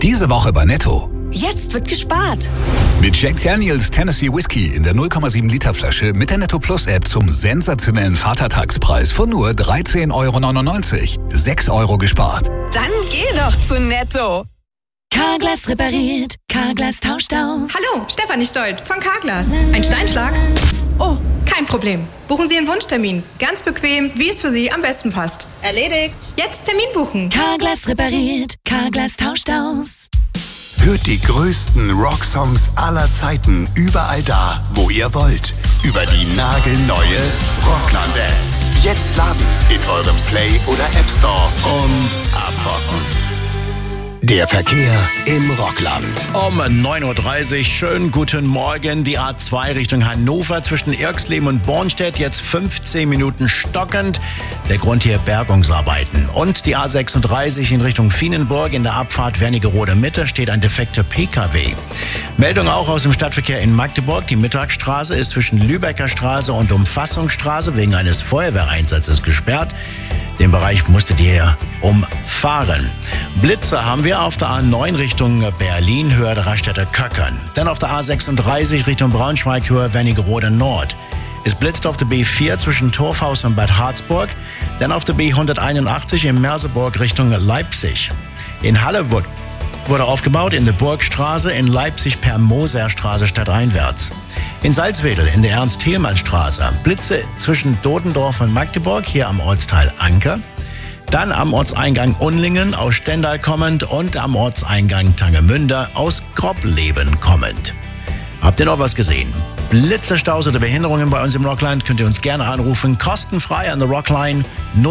Diese Woche bei Netto. Jetzt wird gespart. Mit Jack Daniels Tennessee Whiskey in der 0,7 Liter Flasche mit der Netto Plus App zum sensationellen Vatertagspreis von nur 13,99 €. 6 € gespart. Dann geh doch zu Netto. Carglass repariert, Carglass tauscht aus. Hallo, Stefanie Stolt von Carglass. Ein Steinschlag? Oh, kein Problem. Buchen Sie Ihren Wunschtermin. Ganz bequem, wie es für Sie am besten passt. Erledigt. Jetzt Termin buchen. Carglass repariert, Carglass tauscht aus. Hört die größten Rocksongs aller Zeiten überall da, wo ihr wollt. Über die nagelneue Rockland-App. Jetzt laden in eurem Play- oder App Store und abrocken. Der Verkehr im Rockland. Um 9:30 Uhr, schönen guten Morgen. Die A2 Richtung Hannover zwischen Irxleben und Bornstedt, jetzt 15 Minuten stockend. Der Grund hier Bergungsarbeiten. Und die A36 in Richtung Vienenburg in der Abfahrt Wernigerode Mitte steht ein defekter PKW. Meldung auch aus dem Stadtverkehr in Magdeburg. Die Mittagsstraße ist zwischen Lübecker Straße und Umfassungsstraße wegen eines Feuerwehreinsatzes gesperrt. Den Bereich musstet ihr umfahren. Blitze haben wir auf der A9 Richtung Berlin, Höhe der Raststätte Köckern. Dann auf der A36 Richtung Braunschweig, Höhe Wernigerode Nord. Es blitzt auf der B4 zwischen Torfhaus und Bad Harzburg. Dann auf der B181 in Merseburg Richtung Leipzig. In Halle wurde aufgebaut in der Burgstraße, in Leipzig per Moserstraße stadteinwärts. In Salzwedel in der Ernst-Thälmann-Straße Blitze zwischen Dodendorf und Magdeburg, hier am Ortsteil Anker. Dann am Ortseingang Unlingen aus Stendal kommend und am Ortseingang Tangemünde aus Grobleben kommend. Habt ihr noch was gesehen? Blitzerstaus oder Behinderungen bei uns im Rockland, könnt ihr uns gerne anrufen. Kostenfrei an der Rockline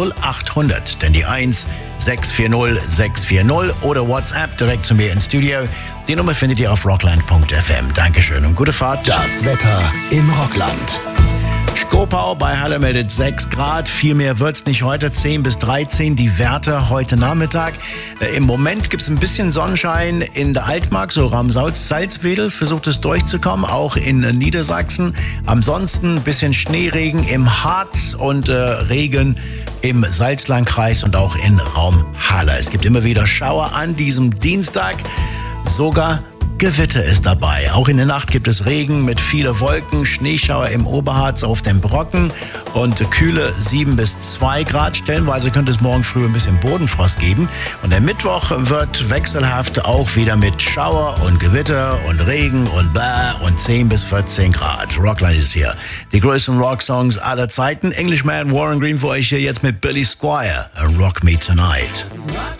0800, denn die 1 640 640 oder WhatsApp direkt zu mir ins Studio. Die Nummer findet ihr auf rockland.fm. Dankeschön und gute Fahrt. Das Wetter im Rockland. Skopau bei Halle meldet 6 Grad. Viel mehr wird's nicht heute. 10 bis 13 die Werte heute Nachmittag. Im Moment gibt's ein bisschen Sonnenschein in der Altmark, so Raum Salzwedel versucht es durchzukommen, auch in Niedersachsen. Ansonsten ein bisschen Schneeregen im Harz und Regen im Salzlandkreis und auch in Raum Halle. Es gibt immer wieder Schauer an diesem Dienstag. Sogar Gewitter ist dabei. Auch in der Nacht gibt es Regen mit vielen Wolken, Schneeschauer im Oberharz auf dem Brocken und kühle 7 bis 2 Grad. Stellenweise könnte es morgen früh ein bisschen Bodenfrost geben. Und der Mittwoch wird wechselhaft auch wieder mit Schauer und Gewitter und Regen und bläh und 10 bis 14 Grad. Rockline ist hier. Die größten Rocksongs aller Zeiten. Englishman Warren Green für euch hier jetzt mit Billy Squire and Rock Me Tonight.